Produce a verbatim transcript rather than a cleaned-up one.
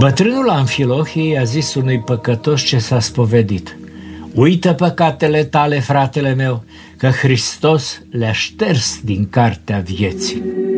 Bătrânul Amfilohie i-a zis unui păcătos ce s-a spovedit: uită păcatele tale, fratele meu, că Hristos le-a șters din cartea vieții.